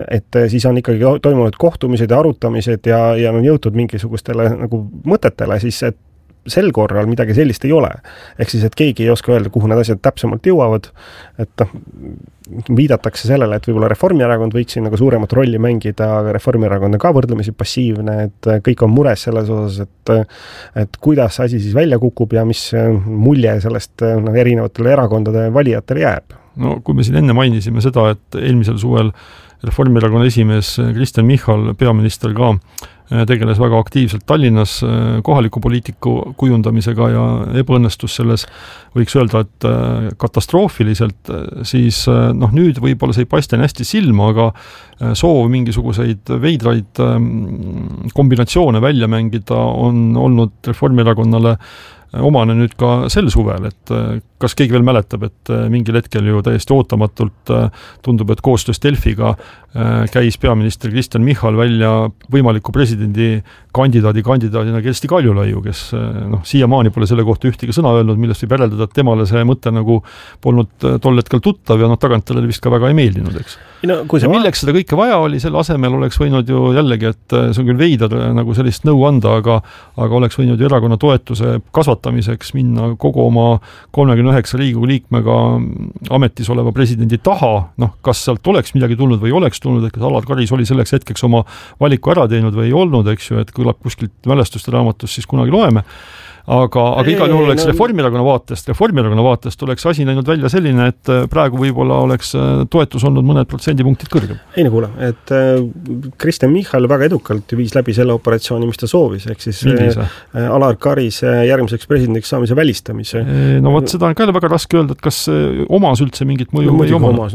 et siis on ikkagi toimunud kohtumised ja arutamised ja on jõutud mingisugustele nagu mõtetele, siis et sel korral midagi sellist ei ole. Ehk siis, et keegi ei oska öelda, kuhu need asjad täpsemalt jõuavad, et viidatakse sellele, et võib-olla Reformierakond võiks siin nagu suuremat rolli mängida, aga Reformierakond on ka võrdlemisi passiivne, et kõik on mures selles osas, et kuidas asi siis välja kukub ja mis mulje sellest erinevatele erakondade valijatele jääb. No kui me siin enne mainisime seda, et eelmisel suvel Reformierakonna esimees Kristen Michal, peaminister ka, tegeles väga aktiivselt Tallinnas kohaliku poliitiku kujundamisega ja ebaõnnestus selles, võiks öelda, et katastroofiliselt, siis nüüd võib-olla see ei paista hästi silma, aga soov mingisuguseid veidraid kombinatsioone välja mängida on olnud Reformierakonnale omane nüüd ka sel suvel, et kas keegi veel mäletab, et mingil hetkel ju täiesti ootamatult tundub, et koostöös Delfiga käis peaminister Kristen Michal välja võimaliku presidendi kandidaadina Kersti Kaljulaiu, kes siiamaani pole selle kohta ühtegi sõna öelnud, millest võib järeldada, et temale see mõte nagu polnud tol hetkel tuttav ja tagantele vist ka väga ei meeldinud, eks. No, ja milleks seda kõike vaja oli, selle asemel oleks võinud ju jällegi, et see on küll veider nagu sellist nõu anda, aga oleks võinud ju erakonna toetuse kasvatamiseks minna kogu oma 39 Riigikogu liikmega ametis oleva presidendi taha, kas sealt oleks midagi tulnud või oleks tulnud, et kas Alar Karis oli selleks hetkeks oma valiku ära teinud või ei olnud, eks ju, et kõlab kuskilt mälestuste raamatust, siis kunagi loeme. Aga igal juhul oleks Reformierakonna vaatest oleks asi näinud välja selline, et praegu võib-olla oleks toetus olnud mõned protsendipunktid kõrgem. Ei kuule, et Kristen Michal väga edukalt viis läbi selle operatsiooni, mis ta soovis, ehk siis Alar Karis järgmiseks presidendiks saamise välistamise. No vot, seda on ka väga raske öelda, et kas omas üldse mingit mõju või omas.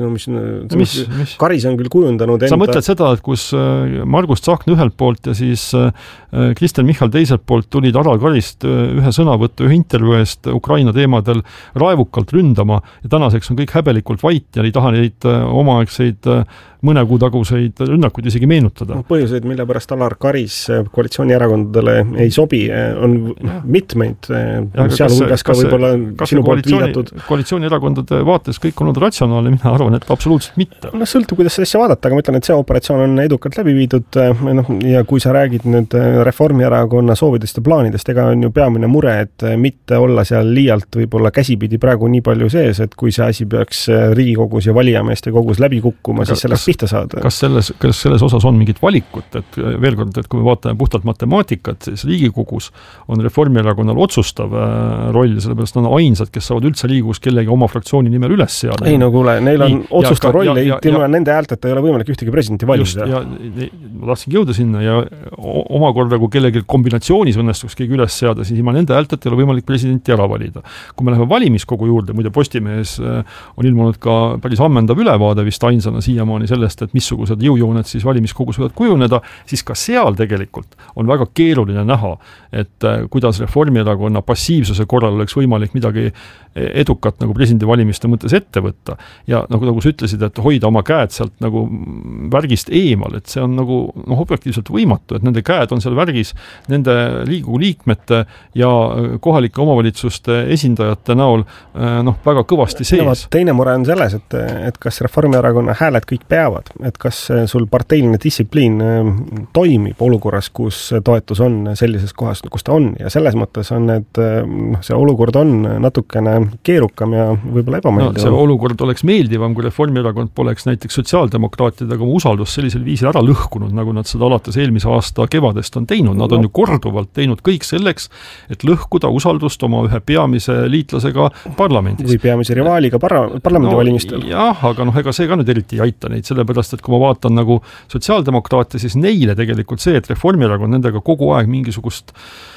Karis on küll kujundanud Sa mõtled seda, et kus Margus Tsahkna ühelt poolt ja siis Kristen Michal teiselt poolt tulid Alar Karist ühe sõnavõttu, ühe intervjuu eest Ukraina teemadel raevukalt ründama ja tänaseks on kõik häbelikult vait ja ei taha neid omaaegseid mõne kuu taguseid rünnakuid isegi meenutada. Põhjuseid, mille pärast Alar Karis koalitsioonierakondadele ei sobi, on mitmeid, sealhulgas ka võib-olla sinu poolt viidatud. Koalitsioonierakondade vaates kõik on olnud ratsionaalne, mina arvan, et absoluutselt mitte. Sõltub, kuidas seda asja vaadata, aga ma ütlen, et see operatsioon on edukalt läbi viidud ja kui sa räägid nüüd Reformierakonna soovidest ja plaanidest, ega on ju peamine mure, et mitte olla seal liialt võib-olla käsipidi praegu nii palju sees, et kui see asi peaks Riigikogus ja valijameeste kogus läbi kukkuma, siis sellest pihta saada. Kas selles osas on mingit valikut, et veel kord, et kui me vaatame puhtalt matemaatikat, siis Riigikogus on Reformierakonnal otsustav roll, sellepärast on ainsad, kes saavad üldse Riigikogus kellegi oma fraktsiooni nimel üles seada. Ei, no kuule, neil on otsustav roll, nende häälteta ei ole võimalik ühtegi presidenti valida. Ja ma tahtsin jõuda sinna ja omakorda, kui kellegi kombinatsioonis õnnestuks keegi üles seada, siis ilma nende häälteta ei ole võimalik presidenti ära valida. Kui me läheme valimiskogu juurde, muide Postimehes on ilmunud ka päris ammendav ülevaade vist ainsana siiamaani sellest, et missugused jõujooned siis valimiskogus võivad kujuneda, siis ka seal tegelikult on väga keeruline näha, et kuidas Reformierakonna passiivsuse korral oleks võimalik midagi edukat nagu presidendivalimiste mõttes ette võtta. Ja nagu sa ütlesid, et hoida oma käed sealt nagu värgist eemal, et see on nagu objektiivselt võimatu, et nende käed on seal värgis nende Riigikogu liikmete ja kohalike omavalitsuste esindajate näol väga kõvasti sees. Teine mure on selles, et kas Reformierakonna hääled kõik peavad, et kas sul parteiline distsipliin toimib olukorras, kus toetus on sellises kohas, kus ta on ja selles mõttes on, et see olukord on natukene keerukam ja võib-olla ebameeldiv. See olukord oleks meeldivam, kui Reformierakond poleks näiteks sotsiaaldemokraatidega oma usaldust sellisel viisil ära lõhkunud, nagu nad seda alates eelmise aasta kevadest on teinud. Nad on ju korduvalt teinud kõik selleks, et lõhkuda usaldust oma ühe peamise liitlasega parlamendis. Või peamise rivaaliga parlamendivalimistel. Jah, aga ega see ka nüüd eriti ei aita neid, sellepärast, et kui ma vaatan nagu sotsiaaldemokraate, siis neile tegelikult see, et Reformierakond nendega kogu aeg mingisugust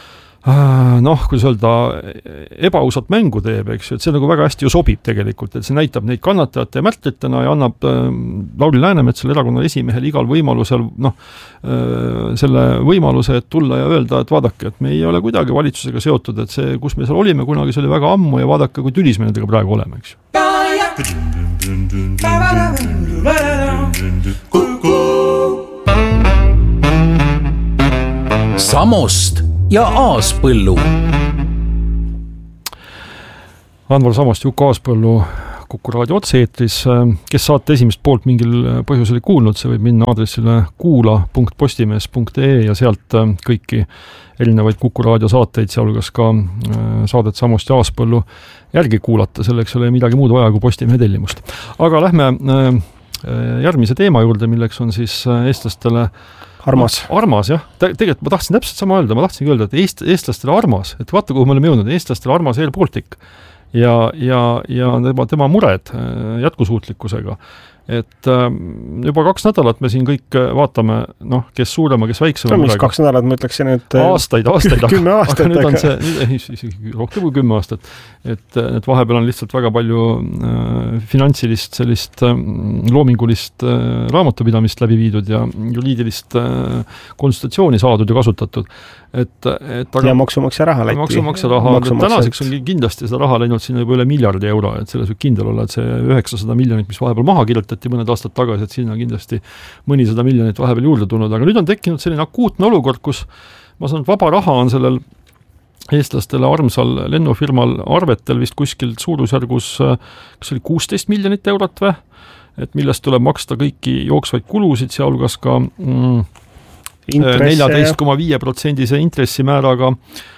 kuidas öelda, ebaausat mängu teeb, eks ju, et see nagu väga hästi ju sobib tegelikult, et see näitab neid kannatajate ja märtritena ja annab Lauri Läänemetsale erakonna esimehel igal võimalusel selle võimaluse, et tulla ja öelda, et vaadake, et me ei ole kuidagi valitsusega seotud, et see, kus me seal olime kunagi, see oli väga ammu ja vaadake, kui tülis me nendega praegu oleme, eks ju. Samost ja Aaspõllu. Anvar Samost, Juku Aaspõllu Kuku raadio otse-eetris. Kes saate esimest poolt mingil põhjusel ei kuulnud, see võib minna aadressile kuula.postimees.ee ja sealt kõiki erinevaid Kuku raadio saateid, sealhulgas ka saadet Samost ja Aaspõllu järgi kuulata, selleks ei ole midagi muud vaja kui Postimehe tellimust. Aga lähme järgmise teema juurde, milleks on siis eestlastele armas, jah. Tegelikult ma tahtsin täpselt sama öelda, et eestlastele armas, et vaata, kuhu me oleme jõudnud, eestlastele armas Air Baltic ja tema mured jätkusuutlikkusega. Et juba 2 nädalat me siin kõik vaatame, kes suurema, kes väiksema murega. 2 nädalat, ma ütleksin, et aastaid 10 aastat. Aga nüüd on see rohkem kui 10 aastat. Et vahepeal on lihtsalt väga palju finantsilist, sellist loomingulist raamatupidamist läbi viidud ja juriidilist konsultatsiooni saadud ja kasutatud. Ja maksumaksja raha läti. Maksumaksja raha. Tänaseks on kindlasti seda raha läinud sinna juba üle miljardi euro, et selles võib kindel olla, et see 900 miljonit, mis vahepeal maha kirjutati mõned aastad tagasi, et sinna kindlasti mõnisada miljonit vahepeal juurde tulnud, aga nüüd on tekkinud selline akuutne olukord, kus ma saan, vaba raha on sellel eestlastele armsal lennufirmal arvetel vist kuskil suurusjärgus, kas oli 16 miljonit eurot või? Et millest tuleb maksta kõiki jooksvaid kulusid, sealhulgas ka 14,5% intressimääraga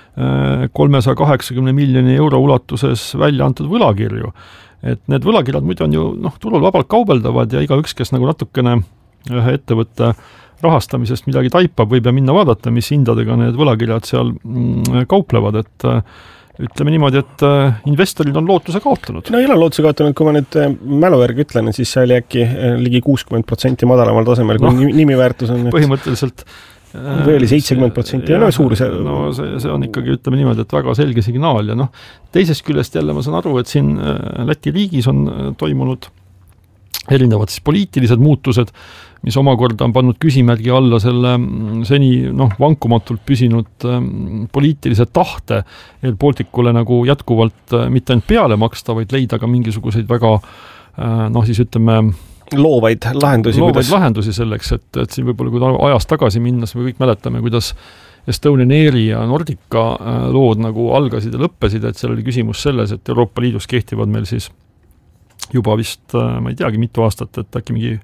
380 miljoni euro ulatuses välja antud võlakirju. Et need võlakirjad muidu on ju turul vabalt kaubeldavad ja igaüks, kes nagu natukene ühe ettevõtte rahastamisest midagi taipab, võib ja minna vaadata, mis hindadega need võlakirjad seal kauplevad, et ütleme niimoodi, et investorid on lootuse kaotanud. No ei ole lootuse kaotanud, kui ma nüüd mälu järgi ütlen, siis see oli äkki ligi 60% madalamal tasemel, kui nimiväärtus on. Põhimõtteliselt või oli 70% ja suur see. No see on ikkagi, ütleme niimoodi, et väga selge signaal ja teisest küljest jälle ma saan aru, et siin Läti riigis on toimunud erinevad siis poliitilised muutused, mis omakorda on pannud küsimärgi alla selle seni vankumatult püsinud poliitilise tahte Air Balticule nagu jätkuvalt mitte ainult peale maksta, vaid leida ka mingisuguseid väga siis ütleme loovaid lahendusi selleks, et siin võib-olla kui ajas tagasi minnes me kõik mäletame, kuidas Estonian Airi ja Nordica lood nagu algasid ja lõppesid, et seal oli küsimus selles, et Euroopa Liidus kehtivad meil siis juba vist, ma ei teagi mitu aastat, et äkki mingi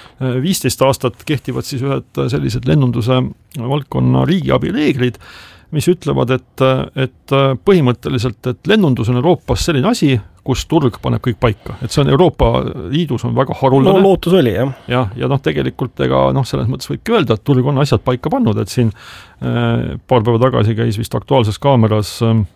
15 aastat kehtivad siis ühed sellised lennunduse valdkonna riigiabi reeglid, mis ütlevad, et põhimõtteliselt, et lennundus on Euroopas selline asi, kus turg paneb kõik paika. Et see on Euroopa Liidus on väga haruldane. No lootus oli, jah. Ja tegelikult selles mõttes võibki öelda, et turg on asjad paika pannud, et siin paar päeva tagasi käis vist Aktuaalses Kaameras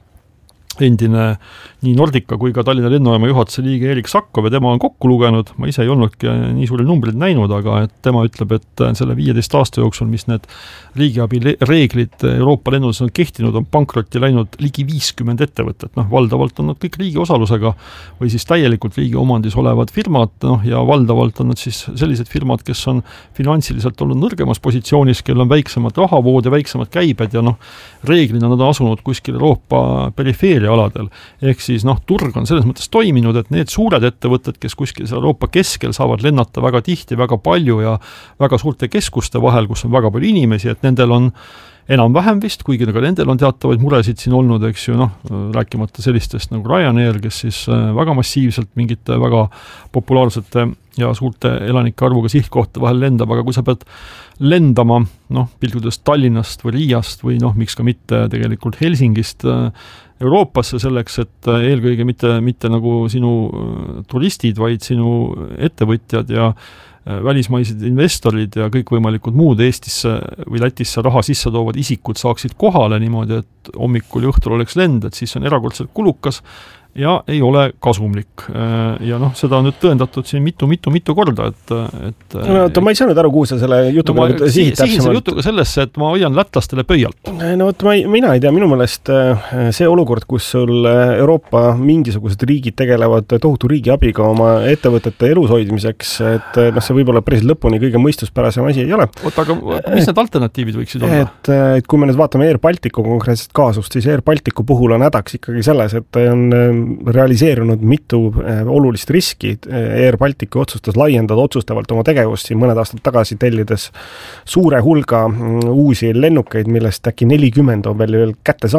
endine nii Nordica kui ka Tallinna lennujaama juhatuse liige Erik Sakkov ja tema on kokku lugenud, ma ise ei olnudki nii suuril numbrid näinud, aga et tema ütleb, et selle 15 aasta jooksul, mis need riigiabi reeglid Euroopa lennunduses on kehtinud, on pankrotti läinud ligi 50 ettevõtet, valdavalt on nad kõik riigi osalusega või siis täielikult riigi omandis olevad firmad, ja valdavalt on nad siis sellised firmad, kes on finantsiliselt olnud nõrgemas positsioonis, kel on väiksemad rahavood ja väiksemad käibed ja reeglina nad on asunud kuskil Euroopa perifeeriaaladel. Ehk siis turg on selles mõttes toiminud, et need suured ettevõtted, kes kuskil Euroopa keskel saavad lennata väga tihti, väga palju ja väga suurte keskuste vahel, kus on väga palju inimesi, et nendel on enam-vähem vist, kuigi ka nendel on teatavaid muresid siin olnud, eks ju, rääkimata sellistest nagu Ryanair, kes siis väga massiivselt mingite väga populaarsete ja suurte elanike arvuga sihtkohta vahel lendab, aga kui sa pead lendama, pildudes Tallinnast või Riiast või miks ka mitte tegelikult Helsingist Euroopasse selleks, et eelkõige mitte nagu sinu turistid, vaid sinu ettevõtjad ja välismaised investorid ja kõikvõimalikud muud Eestisse või Lätisse raha sisse toovad isikud saaksid kohale niimoodi, et hommikul ja õhtul oleks lend, et siis on erakordselt kulukas ja ei ole kasumlik. Ja seda on nüüd tõendatud siin mitu korda, et ma ei saanud aru, kuhu sa selle jutuga sihid täpsemalt. Selle jutuga sellesse, et ma hoian lätlastele pöialt. Mina ei tea, minu meelest see olukord, kus sul Euroopa mingisugused riigid tegelevad tohutu riigiabiga oma ettevõtete elus hoidmiseks, et see võib-olla päris lõpuni kõige mõistuspärasem asi ei ole. Aga mis need alternatiivid võiksid olla? Et kui me nüüd vaatame Air Balticu konkreetset kaasust, siis Air Balticu puhul on hädaks ikkagi selles, et on realiseerunud mitu olulist riski. Air Balticu otsustas laiendada otsustavalt oma tegevust siin mõned aastad tagasi tellides suure hulga uusi lennukeid, millest äkki 40 on veel kätte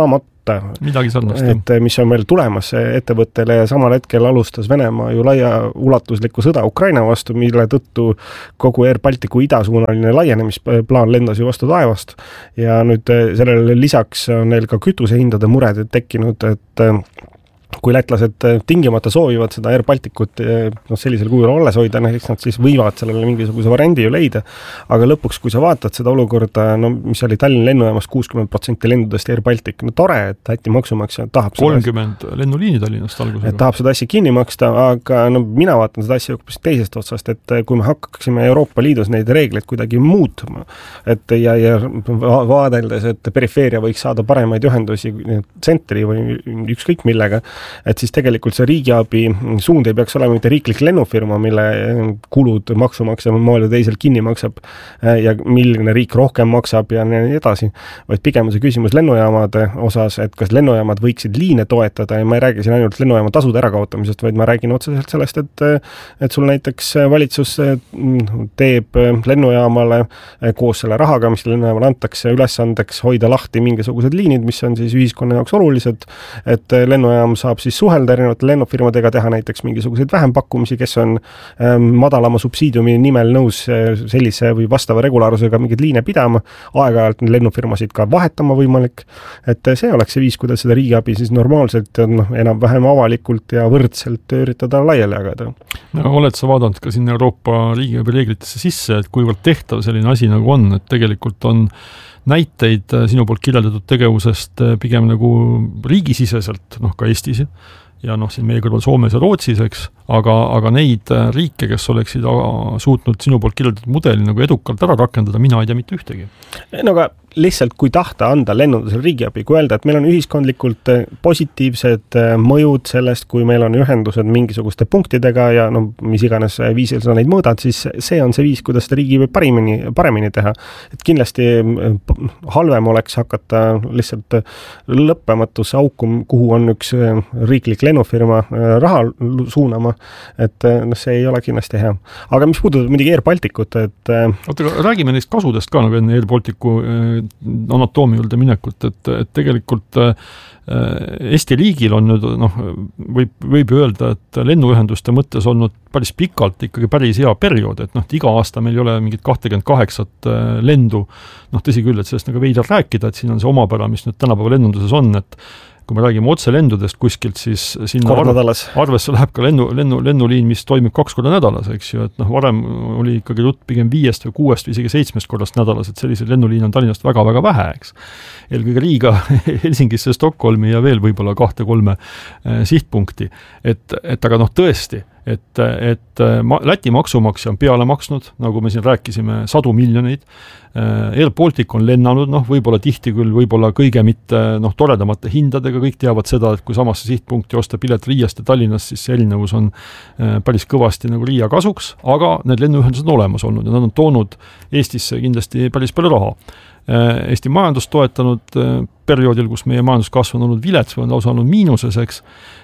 oodata. Midagi sarnast. Et mis on meil tulemas ettevõttele ja samal hetkel alustas Venemaa ju ulatuslikku sõda Ukraina vastu, mille tõttu kogu Air Balticu idasuunaline laienemisplaan lendas ju vastu taevast ja nüüd sellele lisaks on neil ka kütusehindade mured tekkinud, et kui lätlased tingimata soovivad seda Air Balticut sellisel kujul alles hoida, eks nad siis võivad sellele mingisuguse variandi ju leida, aga lõpuks, kui sa vaatad seda olukorda, mis oli Tallinna lennujaamas 60% lendudest Air Baltic, tore, et Läti maksumaksja tahab 30 lennuliini Tallinnast algusega. Et tahab seda asja kinni maksta, aga mina vaatan seda asja hoopis teisest otsast, et kui me hakkaksime Euroopa Liidus neid reegleid kuidagi muutma, et ja vaadeldes, et perifeeria võiks saada paremaid ühendusi tsentri või ükskõik millega, et siis tegelikult see riigiabi suund ei peaks olema mitte riiklik lennufirma, mille kulud maksumaksja maal ja teisel kinni maksab ja milline riik rohkem maksab ja nii edasi, vaid pigem see küsimus lennujaamade osas, et kas lennujaamad võiksid liine toetada ja ma ei räägi siin ainult lennujaama tasude ärakaotamisest, vaid ma räägin otseselt sellest, et sul näiteks valitsus teeb lennujaamale koos selle rahaga, mis lennujaamale antakse ülesandeks hoida lahti mingisugused liinid, mis on siis ühiskonna jaoks olulised, et lennujaam saab siis suhelda erinevate lennufirmadega, teha näiteks mingisuguseid vähempakkumisi, kes on madalama subsiidiumi nimel nõus sellise või vastava regulaarusega mingeid liine pidama, aeg-ajalt lennufirmasid ka vahetama võimalik, et see oleks see viis, kuidas seda riigiabi siis normaalselt enam-vähem avalikult ja võrdselt üritada laiali jagada. No, oled sa vaadanud ka siin Euroopa riigiabi reeglitesse sisse, et kuivõrd tehtav selline asi nagu on, et tegelikult on näiteid sinu poolt kirjeldatud tegevusest pigem nagu riigisiseselt, ka Eestis ja siin meie kõrval Soomes ja Rootsis, eks, aga neid riike, kes oleksid suutnud sinu poolt kirjeldatud mudeli nagu edukalt ära rakendada, mina ei tea mitte ühtegi. No aga lihtsalt kui tahta anda lennundusel riigiabi, kui öelda, et meil on ühiskondlikult positiivsed mõjud sellest, kui meil on ühendused mingisuguste punktidega ja mis iganes viisil sa neid mõõdad, siis see on see viis, kuidas seda riigiabi paremini teha. Et kindlasti halvem oleks hakata lihtsalt lõppematusse auku, kuhu on üks riiklik lennufirma raha suunama, et see ei ole kindlasti hea. Aga mis puudutab midagi Air Balticut, et oota, räägime neist kasudest ka nagu enne Air Balticu anatoomi juurde minekut, et tegelikult Eesti riigil on nüüd, võib öelda, et lennuühenduste mõttes olnud päris pikalt ikkagi päris hea periood, et iga aasta meil ei ole mingit 28 lendu, tõsi küll, et sellest nagu veidar rääkida, et siin on see omapära, mis nüüd tänapäeva lennunduses on, et kui me räägime otse lendudest kuskilt, siis sinna arvesse läheb ka lennuliin, mis toimib 2 korda nädalas, eks ju, et varem oli ikkagi jutt pigem 5 või 6 või isegi 7 korrast nädalas, et selliseid lennuliin on Tallinnast väga-väga vähe, eks. Eelkõige Riiga, Helsingisse, Stockholmi ja veel võib-olla 2-3 sihtpunkti. Et aga tõesti, et Läti maksumaksja on peale maksnud, nagu me siin rääkisime, 100 miljoneid. Air Baltic on lennanud, võib-olla tihti küll, võib-olla kõige mitte toredamate hindadega, kõik teavad seda, et kui samasse sihtpunkti osta pilet Riiast ja Tallinnast, siis see erinevus on päris kõvasti nagu Riia kasuks, aga need lennuühendused on olemas olnud ja nad on toonud Eestisse kindlasti päris palju raha. Eesti majandust toetanud perioodil, kus meie majanduskasv on olnud vilets või on lausa olnud miinuses, eks.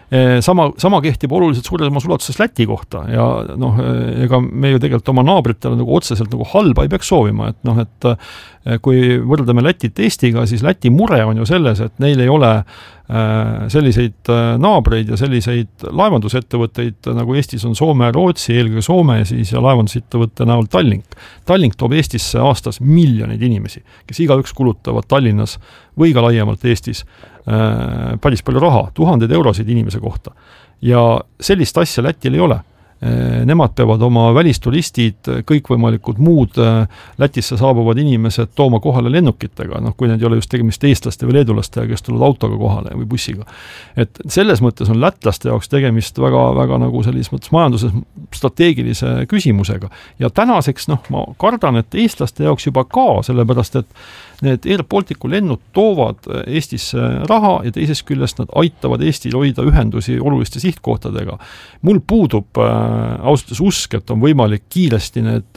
Sama kehtib oluliselt suuremas ulatuses Läti kohta ja ega me ju tegelikult oma naabritele nagu otseselt nagu halba ei peaks soovima, et kui võrdleme Lätit Eestiga, siis Läti mure on ju selles, et neil ei ole selliseid naabreid ja selliseid laevandusettevõtteid, nagu Eestis on Soome, Rootsi, eelkõige Soome ja laevandusettevõtte näol Tallink. Tallink toob Eestisse aastas miljoneid inimesi, kes igaüks kulutavad Tallinnas või ka laiemalt Eestis päris palju raha, 1000 eurosid inimese kohta. Ja sellist asja Lätil ei ole. Nemad peavad oma välisturistid, kõikvõimalikud muud Lätisse saabuvad inimesed tooma kohale lennukitega, kui need ei ole just tegemist eestlaste või leedulastega, kes tulevad autoga kohale või bussiga. Et selles mõttes on lätlaste jaoks tegemist väga nagu sellises mõttes majanduses strateegilise küsimusega. Ja tänaseks, ma kardan, et eestlaste jaoks juba ka, sellepärast, et need Air Balticu lennud toovad Eestisse raha ja teisest küljest nad aitavad Eestil hoida ühendusi oluliste sihtkohtadega. Mul puudub ausalt usk, et on võimalik kiiresti need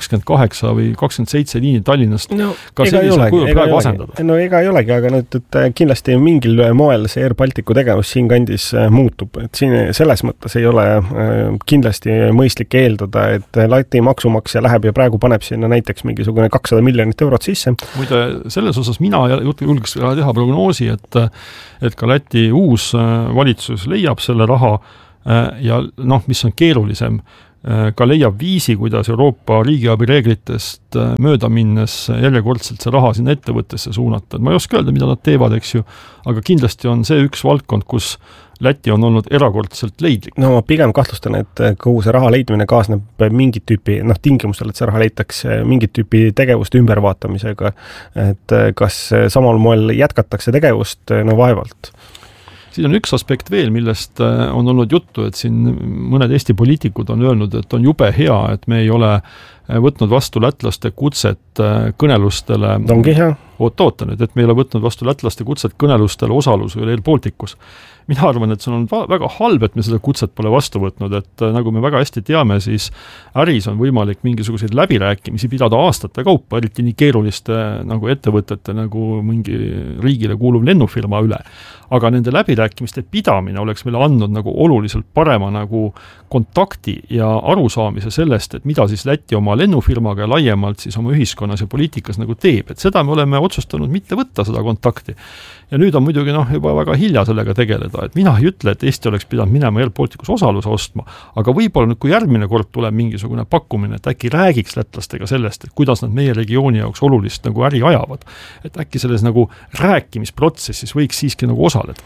28 või 27 liini Tallinnast ka sellisel kujul praegu asendada. No ega ei olegi, aga nüüd, et kindlasti mingil moel see Air Balticu tegevus siin kandis muutub. Et siin selles mõttes ei ole kindlasti mõistlik eeldada, et Läti maksumaksja läheb ja praegu paneb sinna näiteks mingisugune 200 miljonit eurot sisse. Muide, selles osas mina julgeks teha prognoosi, et ka Läti uus valitsus leiab selle raha ja mis on keerulisem, ka leiab viisi, kuidas Euroopa riigiabi reeglitest mööda minnes järjekordselt see raha sinna ettevõttesse suunata. Ma ei oska öelda, mida nad teevad, eks ju, aga kindlasti on see üks valdkond, kus Läti on olnud erakordselt leidlik. No ma pigem kahtlustan, et kogu see raha leidmine kaasneb mingit tüüpi, tingimustel, et see raha leitakse mingit tüüpi tegevuste ümbervaatamisega, et kas samal moel jätkatakse tegevust, vaevalt. Siin on üks aspekt veel, millest on olnud juttu, et siin mõned Eesti poliitikud on öelnud, et on jube hea, et me ei ole võtnud vastu lätlaste kutset kõnelustele. Ongi hea. Oota nüüd, et me ei ole võtnud vastu lätlaste kutset kõnelustele osalus Air Balticus. Mina arvan, et see on väga halb, et me seda kutset pole vastu võtnud, et nagu me väga hästi teame, siis äris on võimalik mingisuguseid läbirääkimisi pidada aastate kaupa, eriti nii keeruliste nagu ettevõtete nagu mingi riigile kuuluv lennufirma üle. Aga nende läbirääkimiste pidamine oleks meile andnud nagu oluliselt parema nagu kontakti ja arusaamise sellest, et mida siis Läti oma lennufirmaga ja laiemalt siis oma ühiskonnas ja poliitikas nagu teeb. Et seda me oleme otsustanud mitte võtta seda kontakti. Ja nüüd on muidugi juba väga hilja sellega tegeleda, et mina ei ütle, et Eesti oleks pidanud minema Air Balticus osaluse ostma, aga võib-olla nüüd, kui järgmine kord tuleb mingisugune pakkumine, et äkki räägiks lätlastega sellest, et kuidas nad meie regiooni jaoks olulist nagu äri ajavad. Et äkki selles nagu rääkimisprotsessis võiks siiski nagu osaleda.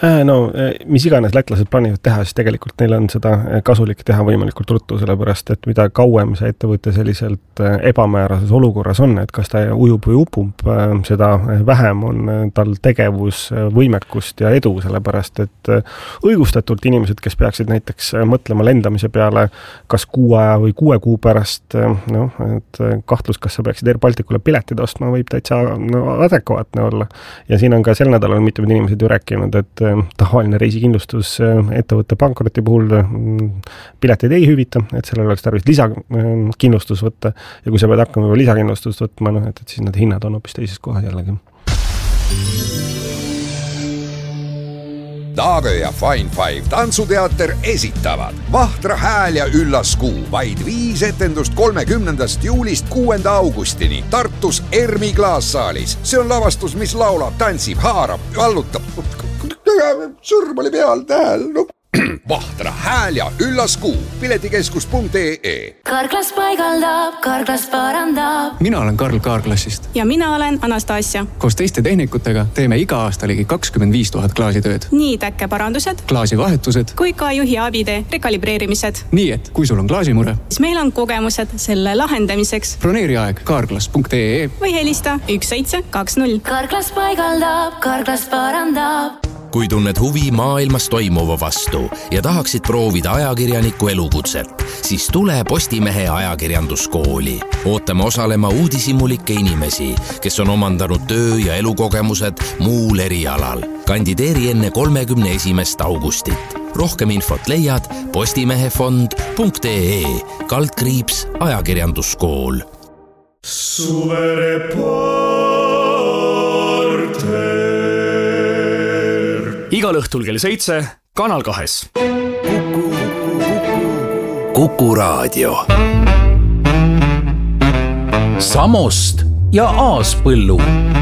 Mis iganes lätlased plaanivad teha, siis tegelikult neil on seda kasulik teha võimalikult ruttu, sellepärast, et mida kauem see ettevõte selliselt ebamäärases olukorras on, et kas ta ujub või upub, seda vähem on tal tegevusvõimekust ja edu, sellepärast, et õigustatult inimesed, kes peaksid näiteks mõtlema lendamise peale kas 6 või 6 kuu pärast, et kahtlus, kas sa peaksid Air Balticule piletid ostma, võib täitsa adekvaatne olla. Ja siin on ka sel nädalal mitmed inimesed ju rääkinud, et tavaline reisikindlustus ettevõtte pankroti puhul piletid ei hüvita, et sellel oleks tarvis lisakindlustus võtta ja kui sa pead hakkama lisakindlustust võtma, et siis need hinnad on hoopis teises kohas jällegi. Taagö ja Fine Five tantsuteater esitavad Vahtra hääl ja üllas kuu, vaid 5 etendust 30. juulist 6. augustini Tartus Ermi klaassaalis. See on lavastus, mis laulab, tantsib, haarab, vallutab. Sõrm oli peal tähel. Vahtra hääl ja üllas kuu. Piletikeskus.ee. Karklas paigaldab, Karklas parandab. Mina olen Karl Kaarklassist. Ja mina olen Anastasia. Koos teiste tehnikutega teeme iga aasta ligi 25 000 klaasitööd. Nii täkkeparandused, klaasivahetused kui ka juhi abide rekalibreerimised. Nii, et kui sul on klaasimure, siis meil on kogemused selle lahendamiseks. Broneeri aeg kaarklas.ee või helista 1720. Karklas paigaldab, Karklas parandab. Kui tunned huvi maailmas toimuva vastu ja tahaksid proovida ajakirjaniku elukutset, siis tule Postimehe ajakirjanduskooli. Ootame osalema uudishimulikke inimesi, kes on omandanud töö- ja elukogemused muul erialal. Kandideeri enne 31. augustit. Rohkem infot leiad postimehefond.ee /ajakirjanduskool. Igal õhtul kell 7 Kanal 2. Kuku Raadio. Samost ja Aaspõllu.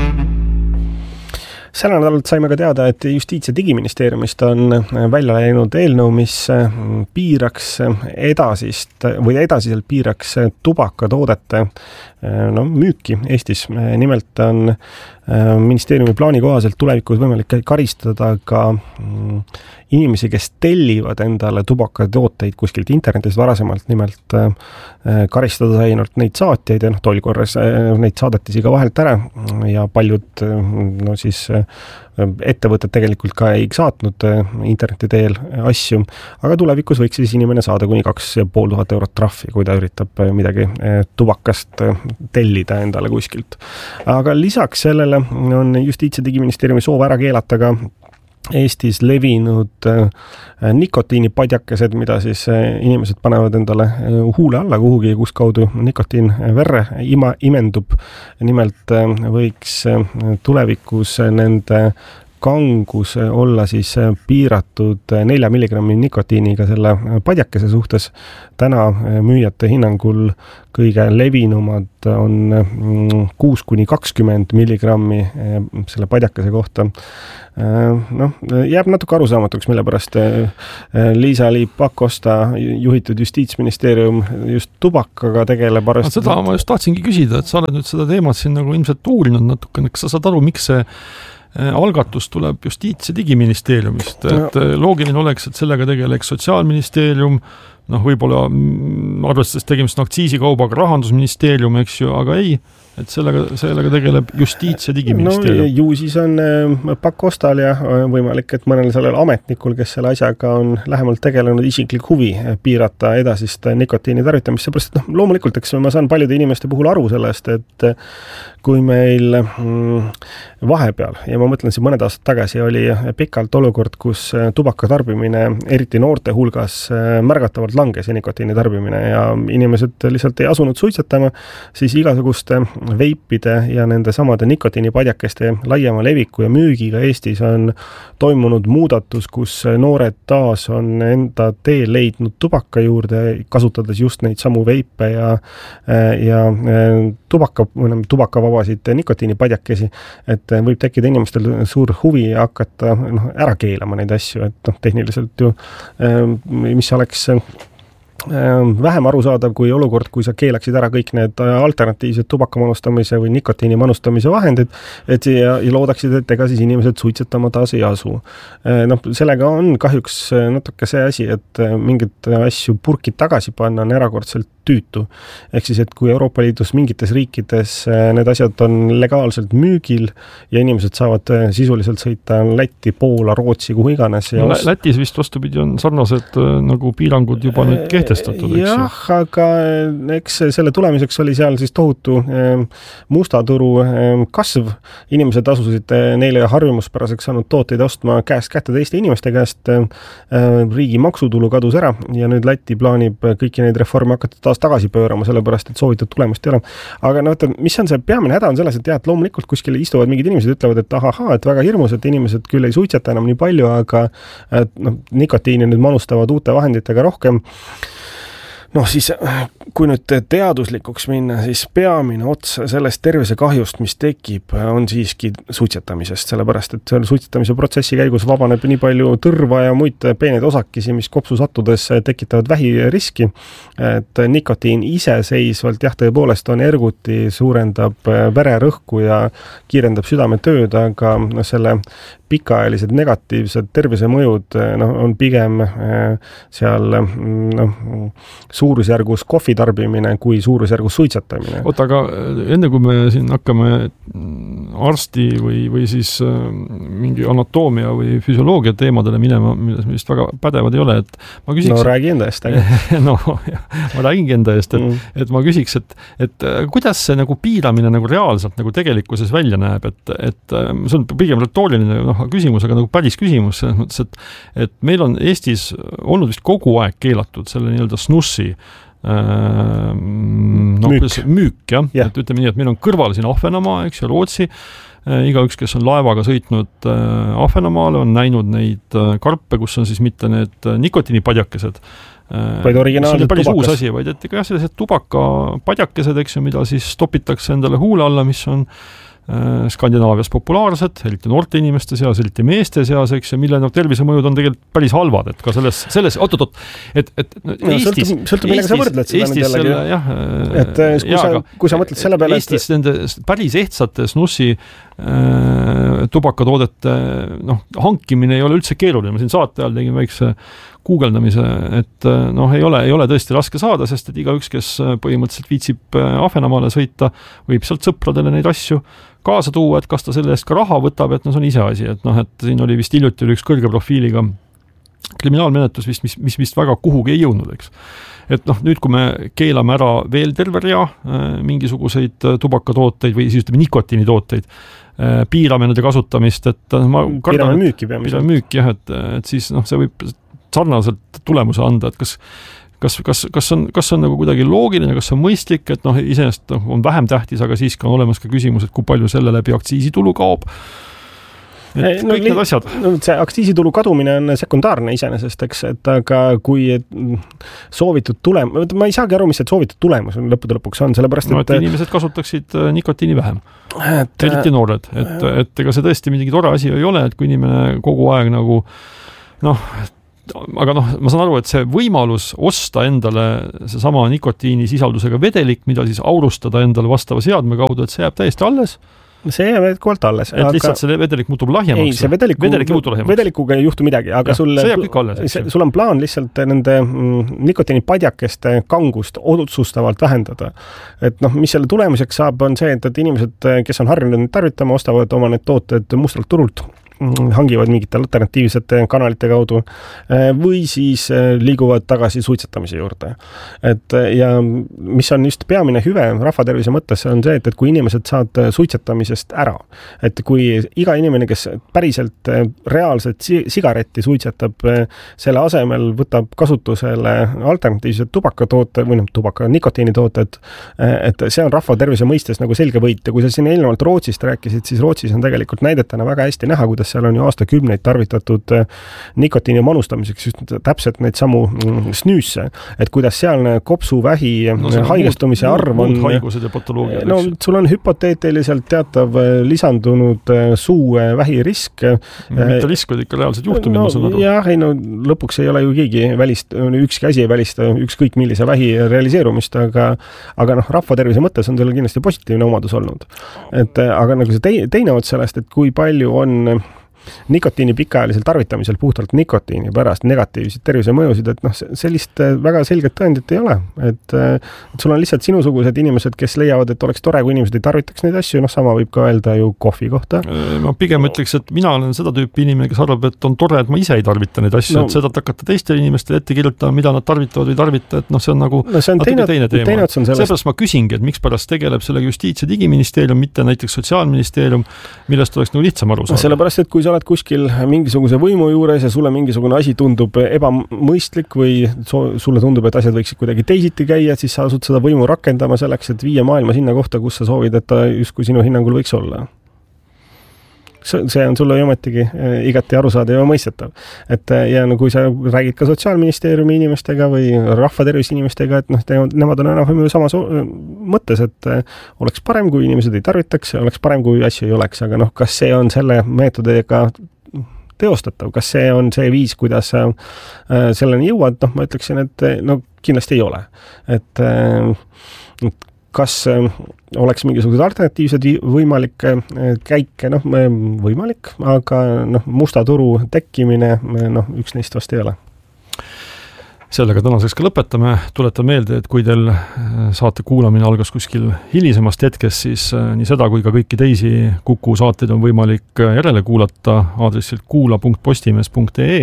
Selle nädalalt saime ka teada, et Justiits- ja Digiministeeriumist on välja läinud eelnõu, mis piiraks edasiselt piiraks tubakatoodete müüki Eestis. Nimelt on ministeeriumi plaani kohaselt tulevikus võimalik karistada ka inimesi, kes tellivad endale tubakatooteid kuskilt internetist. Varasemalt nimelt karistada sai ainult neid saatjaid ja tol korras neid saadetisi ka vahelt ära ja paljud ettevõtted tegelikult ka ei saatnud interneti teel asju, aga tulevikus võiks siis inimene saada kuni 2500 eurot trahvi, kui ta üritab midagi tubakast tellida endale kuskilt. Aga lisaks sellele on Justiits- ja Digiministeeriumi soov ära keelata ka Eestis levinud nikotiinipadjakesed, mida siis inimesed panevad endale huule alla kuhugi, kus kaudu nikotiin verre imendub. Nimelt võiks tulevikus nende kangus olla siis piiratud 4 milligrammi nikotiiniga selle padjakese suhtes. Täna müüjate hinnangul kõige levinumad on 6-20 milligrammi selle padjakese kohta. Jääb natuke arusaamatuks, mille pärast Liisa-Ly Pakosta juhitud Justiitsministeerium just tubakaga tegeleb. Seda ma just tahtsingi küsida, et sa oled nüüd seda teemat siin nagu ilmselt uurinud natukene, kas sa saad aru, miks see algatus tuleb Justiits- ja Digiministeeriumist, et loogiline oleks, et sellega tegeleks Sotsiaalministeerium, võib-olla arvestades tegemist aktsiisikaubaga Rahandusministeerium, eks ju, aga ei, et sellega tegeleb Justiits- ja Digiministeerium. Ju siis on Pakostal ja võimalik, et mõnel sellel ametnikul, kes selle asjaga on lähemalt tegelenud, isiklik huvi piirata edasist nikotiini tarvitamist, seepärast, et loomulikult, eks ma saan paljude inimeste puhul aru sellest, et kui meil vahepeal, ja ma mõtlen siin mõned aastad tagasi, oli pikalt olukord, kus tubaka tarbimine, eriti noorte hulgas, märgatavalt langes ja nikotiini tarbimine ja inimesed lihtsalt ei asunud suitsetama, siis igasuguste veipide ja nende samade nikotiinipadjakeste laiema leviku ja müügiga Eestis on toimunud muudatus, kus noored taas on enda tee leidnud tubaka juurde, kasutades just neid samu veipe ja tubakavabasid nikotiinipadjakesi, et võib tekkida inimestel suur huvi hakata ära keelama neid asju, et tehniliselt ju, mis oleks vähem arusaadav kui olukord, kui sa keelaksid ära kõik need alternatiivsed tubaka manustamise või nikotiini manustamise vahendid, et ja loodaksid, et ega siis inimesed suitsetama taas ei asu. Sellega on kahjuks natuke see asi, et mingid asju purkid tagasi panna on erakordselt tüütu. Ehk siis, et kui Euroopa Liidus mingites riikides need asjad on legaalselt müügil ja inimesed saavad sisuliselt sõita Lätti, Poola, Rootsi, kuhu iganes. Ja Lätis vist vastupidi on sarnased nagu piirangud juba nüüd kehtestatud, eks ju? Jah, aga eks selle tulemiseks oli seal siis tohutu mustaturu kasv. Inimesed asusid neile harjumuspäraseks saanud tooteid ostma käest kätte teiste inimeste käest. Riigi maksutulu kadus ära ja nüüd Läti plaanib kõiki neid reforme hakata taas tagasi pöörama, sellepärast, et soovitud tulemust ei ole. Aga mis on see peamine häda on selles, et jah, et loomulikult kuskil istuvad mingid inimesed ütlevad, et et väga hirmus, et inimesed küll ei suitseta enam nii palju, aga nikotiini nüüd manustavad uute vahenditega rohkem. Siis kui nüüd teaduslikuks minna, siis peamine ots sellest tervisekahjust, mis tekib, on siiski suitsetamisest, sellepärast, et suitsetamise protsessi käigus vabaneb nii palju tõrva ja muid peeneid osakesi, mis kopsu sattudes tekitavad vähiriski, et nikotiin iseseisvalt, jah, tõepoolest on erguti, suurendab vererõhku ja kiirendab südametööd, aga selle pikaajalised negatiivsed tervisemõjud on pigem seal suurusjärgus kohvi tarbimine kui suurusjärgus suitsetamine. Aga enne kui me siin hakkame arsti või siis mingi anatoomia või füsioloogia teemadele minema, milles me vist väga pädevad ei ole, et ma küsiks... räägi enda eest. Ma räägingi enda eest, et ma küsiks, et kuidas see nagu piiramine nagu reaalselt nagu tegelikkuses välja näeb, et see on pigem retooriline küsimus, aga nagu päris küsimus selles mõttes, et meil on Eestis olnud vist kogu aeg keelatud selle nii-öelda snussi müük, jah. Yeah. Et ütleme nii, et meil on kõrval siin Ahvenamaa, eks ju, Rootsi. Igaüks, kes on laevaga sõitnud Ahvenamaale, on näinud neid karpe, kus on siis mitte need nikotiinipadjakesed, vaid originaalsed tubakas. Uus asi, vaid et ikka sellised tubakapadjakesed, eks ju, mida siis topitakse endale huule alla, mis on Skandinaavias populaarsed, eriti noorte inimeste seas, eriti meeste seas, eks, ja mille tervisemõjud on tegelikult päris halvad, et ka selles et Eestis... Sõltub millega sa võrdled seda Eestis selle, jah... kui sa mõtled selle peale, Eestis nende päris ehtsate snussi tubakatoodete hankimine ei ole üldse keeruline. Ma siin saate ajal tegin väikse guugeldamise, et ei ole tõesti raske saada, sest et igaüks, kes põhimõtteliselt viitsib Ahvenamaale sõita, võib sealt sõpradele neid asju kaasa tuua, et kas ta selle eest ka raha võtab, et see on ise asi, et siin oli vist hiljuti üks kõrge profiiliga kriminaalmenetlus, mis vist väga kuhugi ei jõudnud, eks. et noh, nüüd kui me keelame ära veel terve rea mingisuguseid tubakatooteid või siis ütleme nikotiinitooteid, piirame nende kasutamist, et ma piirame müüki, jah, et siis noh, see võib sarnaselt tulemuse anda, et kas on nagu kuidagi loogiline, kas on mõistlik, et noh, iseenesest on vähem tähtis, aga siiski on olemas ka küsimus, et kui palju selle läbi aktsiisitulu kaob. Et kõik need asjad. See aktsiisitulu kadumine on sekundaarne iseenesest, eks, et aga kui soovitud tulemus, ma ei saagi aru, mis see soovitud tulemus on lõppude lõpuks on, sellepärast, et inimesed kasutaksid nikotiini vähem. Eriti noored, et ega see tõesti midagi tore asi ei ole, et kui inimene kogu aeg nagu aga ma saan aru, et see võimalus osta endale see sama nikotiini sisaldusega vedelik, mida siis aurustada endale vastava seadme kaudu, et see jääb täiesti alles. See jääb vedelikult alles. Et lihtsalt see vedelik muutub lahjemaks. Ei, see vedelikuga ei juhtu midagi, aga sul on plaan lihtsalt nende nikotiinipadjakeste kangust otsustavalt vähendada. Et mis selle tulemuseks saab, on see, et inimesed, kes on harjunud tarvitama, ostavad oma need tooted mustalt turult, hangivad mingite alternatiivsete kanalite kaudu või siis liiguvad tagasi suitsetamise juurde. Ja mis on just peamine hüve rahvatervise mõttes, on see, et kui inimesed saad suitsetamisest ära, et kui iga inimene, kes päriselt reaalselt sigaretti suitsetab, selle asemel võtab kasutusele alternatiivsed tubakatoote või nikotiinitooted, et see on rahvatervise mõistes nagu selge võit. Ja kui sa siin eelnevalt Rootsist rääkisid, siis Rootsis on tegelikult näidetena väga hästi näha, kuidas seal on ju aastakümneid tarvitatud nikotiini manustamiseks just täpselt neid samu snüüsse, et kuidas sealne kopsuvähi haigestumise arv on haigused ja patoloogiad. Sul on hüpoteetiliselt teatav lisandunud suuvähi risk. Mitte risk, vaid ikka reaalsed juhtumid, ma saan aru. Jah, lõpuks ei ole ju keegi ükski asi ei välista ükskõik millise vähi realiseerumist, aga rahvatervise mõttes on sellel kindlasti positiivne omadus olnud. Aga nagu see teine ots sellest, et kui palju on nikotiini pikaajalisel tarvitamisel puhtalt nikotiini pärast negatiivseid tervisemõjusid, et sellist väga selget tõendit ei ole. Et sul on lihtsalt sinusugused inimesed, kes leiavad, et oleks tore, kui inimesed ei tarvitaks neid asju, sama võib ka öelda ju kohvi kohta. Ma pigem ütleks, et mina olen seda tüüpi inimene, kes arvab, et on tore, et ma ise ei tarvita neid asju, et seda hakata teistele inimestele ette kirjutama, mida nad tarvitavad või tarvita, et see on nagu teine teema. Seepärast ma küsingi, et miks pärast tegeleb selle Justiits- ja Digiministeerium, mitte näiteks Sotsiaalministeerium, millest oleks nagu lihtsam aru saada. Sellepärast, et kui sa oled kuskil mingisuguse võimu juures ja sulle mingisugune asi tundub ebamõistlik või sulle tundub, et asjad võiksid kuidagi teisiti käia, siis sa asud seda võimu rakendama selleks, et viia maailma sinna kohta, kus sa soovid, et ta justkui sinu hinnangul võiks olla. See on sulle ometigi igati arusaadav ja mõistetav. Ja kui sa räägid ka Sotsiaalministeeriumi inimestega või rahvatervise inimestega, et nemad on enam samas mõttes, et oleks parem, kui inimesed ei tarvitaks, oleks parem, kui asju ei oleks, aga kas see on selle meetodiga teostatav, kas see on see viis, kuidas sa selleni jõuad, ma ütleksin, et kindlasti ei ole. Et kas oleks mingisugused alternatiivsed võimalikke käike, võimalik, aga musta turu tekkimine, üks neist vast ei ole. Sellega tänaseks ka lõpetame. Tuletan meelde, et kui teil saate kuulamine algas kuskil hilisemast hetkest, siis nii seda kui ka kõiki teisi Kuku saateid on võimalik järele kuulata aadressilt kuula.postimees.ee.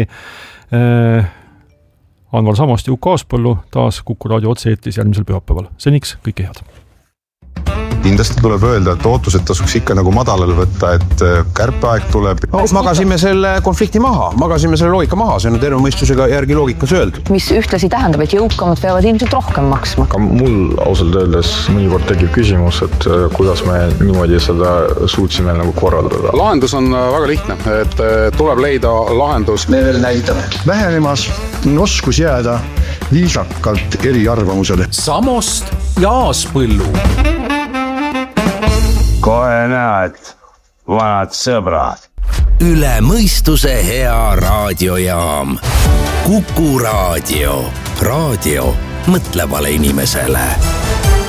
Anvar Samast ja Uku Aaspõllu taas Kuku raadio otse-eetris järgmisel pühapäeval. Seniks kõike head. Kindlasti tuleb öelda, et ootused tasuks ikka nagu madalal võtta, et kärpeaeg tuleb. Magasime selle konflikti maha, magasime selle loogika maha, see on terve mõistusega järgi loogikas öeldud. Mis ühtlasi tähendab, et jõukamad peavad ilmselt rohkem maksma. Aga mul ausalt öeldes mõnikord tekib küsimus, et kuidas me niimoodi seda suutsime nagu korraldada. Lahendus on väga lihtne, et tuleb leida lahendus. Me veel näitame. Vähenemas on oskus jääda viisakalt eri arvamusele. Samost ja Aaspõllu. Kohe näed, vanad sõbrad. Üle mõistuse hea raadiojaam. Kuku raadio. Raadio mõtlevale inimesele.